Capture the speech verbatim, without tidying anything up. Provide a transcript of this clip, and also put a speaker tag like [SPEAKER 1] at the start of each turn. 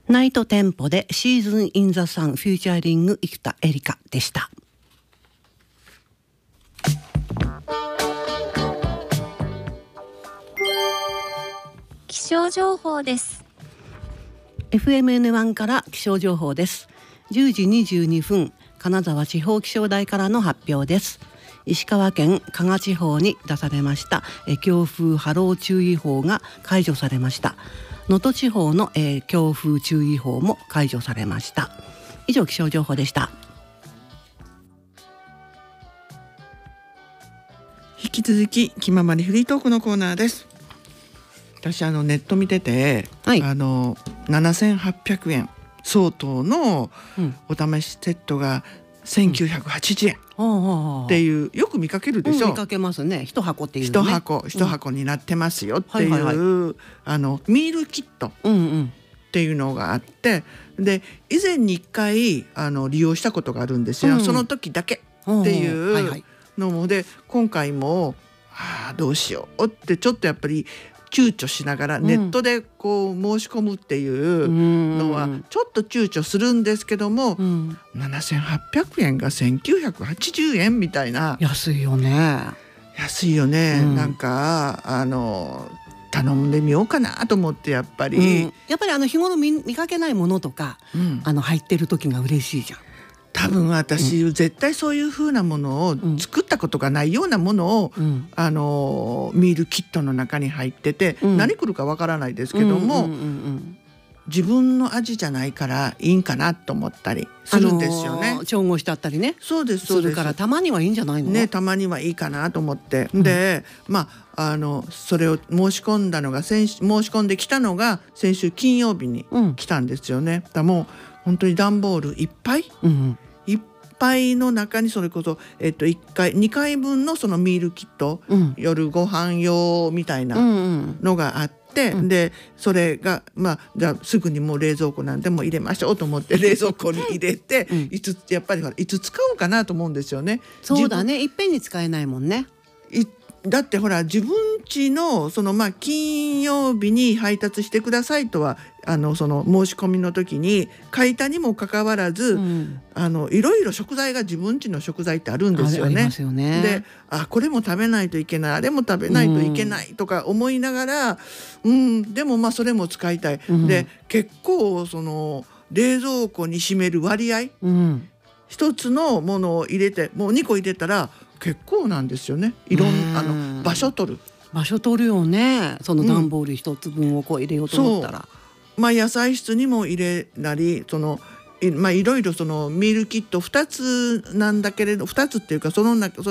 [SPEAKER 1] ナイトテンポでシーズンインザサンフューチャリング生田絵梨花でした。
[SPEAKER 2] 気象情報です。
[SPEAKER 1] エフエムエヌワン から気象情報です。じゅうじにじゅうにふん、金沢地方気象台からの発表です。石川県加賀地方に出されましたえ強風波浪注意報が解除されました。能登地方のえ強風注意報も解除されました。以上気象情報でした。
[SPEAKER 3] 引き続き気ままにフリートークのコーナーです。私あのネット見てて、はい、あのななせんはっぴゃくえん相当のお試しセットがせんきゅうひゃくはちじゅうえんっていう、よく見かけるでしょ、
[SPEAKER 1] うん、見かけますね。一箱っていうね、
[SPEAKER 3] 一箱一箱になってますよっていう、うんはいはいはい、あのミールキットっていうのがあって、で以前にいっかいあの利用したことがあるんですよ、うん、その時だけっていうのもで、今回もああどうしようってちょっとやっぱり躊躇しながらネットでこう申し込むっていうのはちょっと躊躇するんですけども、うん、ななせんはっぴゃくえんがせんきゅうひゃくはちじゅうえんみたいな、
[SPEAKER 1] 安いよね
[SPEAKER 3] 安いよね、うん、なんかあの頼んでみようかなと思ってやっぱり、うん、
[SPEAKER 1] やっぱりあの日頃 見, 見かけないものとか、うん、あの入ってる時が嬉しいじゃん。
[SPEAKER 3] 多分私、うん、絶対そういう風なものを作ったことがないようなものを、うん、あのミールキットの中に入ってて、うん、何来るかわからないですけども、うんうんうんうん、自分の味じゃないからいいんかなと思ったりするんですよね、
[SPEAKER 1] あのー、調合してあったりね。
[SPEAKER 3] そうですそうです。
[SPEAKER 1] するからたまにはいいんじゃないの
[SPEAKER 3] ね、たまにはいいかなと思って、うん、でまああのそれを申し込んだのが先申し込んできたのが先週金曜日に来たんですよね、うん、だもう本当に段ボールいっぱい、うん、いっぱいの中にそれこそ、えっと、いっかいにかいぶんのそのミールキット、うん、夜ご飯用みたいなのがあって、うんうん、でそれがまあじゃあすぐにもう冷蔵庫なんでも入れましょうと思って冷蔵庫に入れて、うん、いつやっぱりほらいつ使おうかなと思うんですよね。
[SPEAKER 1] そうだね、いっぺんに使えないもんね。
[SPEAKER 3] いだってほら自分家のそのまあ金曜日に配達してくださいとはあのその申し込みの時に書いたにもかかわらず、うん、あのいろいろ食材が自分家の食材ってあるんですよね。
[SPEAKER 1] ありますよね。
[SPEAKER 3] で、あこれも食べないといけない、あれも食べないといけないとか思いながら、うん、でもまあそれも使いたい、うん、で結構その冷蔵庫に占める割合、うん、一つのものを入れてもうにこ入れたら結構なんですよね。いろんあの場所取る
[SPEAKER 1] 場所取るよね。その段ボール一つ分をこう入れようと思ったら、
[SPEAKER 3] うん、まあ野菜室にも入れなり、そのいまあいろいろそのミールキットふたつなんだけれど、ふたつっていうかその中